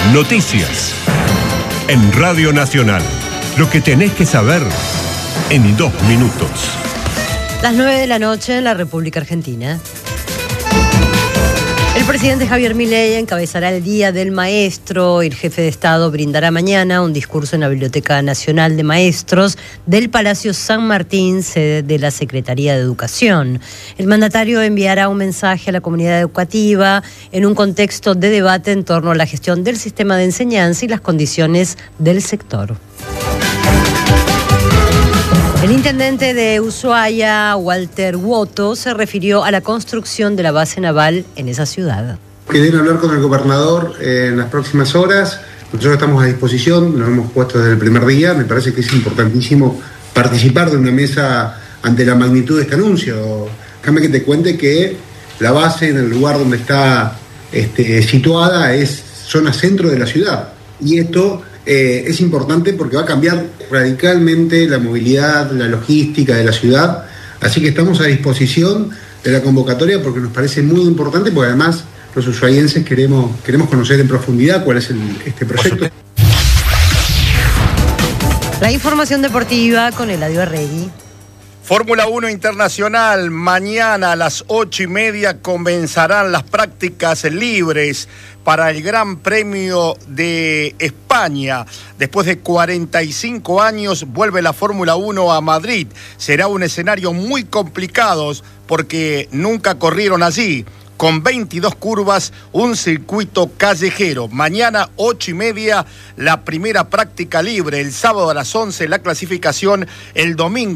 Noticias. En Radio Nacional. Lo que tenés que saber en 2 minutos. Las 9 de la noche en la República Argentina. El presidente Javier Milei encabezará el Día del Maestro. El jefe de Estado brindará mañana un discurso en la Biblioteca Nacional de Maestros del Palacio San Martín, sede de la Secretaría de Educación. El mandatario enviará un mensaje a la comunidad educativa en un contexto de debate en torno a la gestión del sistema de enseñanza y las condiciones del sector. El intendente de Ushuaia, Walter Woto, se refirió a la construcción de la base naval en esa ciudad. Quieren hablar con el gobernador en las próximas horas. Nosotros estamos a disposición, nos hemos puesto desde el primer día. Me parece que es importantísimo participar de una mesa ante la magnitud de este anuncio. Déjame que te cuente que la base en el lugar donde está situada es zona centro de la ciudad. Y esto es importante porque va a cambiar radicalmente la movilidad, la logística de la ciudad. Así que estamos a disposición de la convocatoria porque nos parece muy importante, porque además los ushuaienses queremos conocer en profundidad cuál es este proyecto. La información deportiva con Eladio Arregui. Fórmula 1 Internacional, mañana a las 8:30 comenzarán las prácticas libres para el Gran Premio de España. Después de 45 años vuelve la Fórmula 1 a Madrid. Será un escenario muy complicado porque nunca corrieron allí. Con 22 curvas, un circuito callejero. Mañana 8:30 la primera práctica libre. El sábado a las 11 la clasificación. El domingo